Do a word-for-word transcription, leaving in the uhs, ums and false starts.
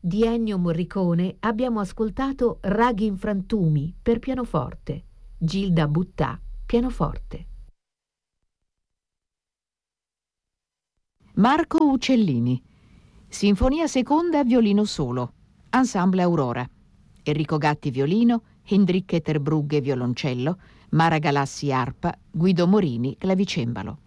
Di Ennio Morricone abbiamo ascoltato Raghi in frantumi per pianoforte, Gilda Buttà, pianoforte. Marco Uccellini, Sinfonia seconda violino solo, Ensemble Aurora, Enrico Gatti violino, Hendricke Terbrugge violoncello, Mara Galassi arpa, Guido Morini clavicembalo.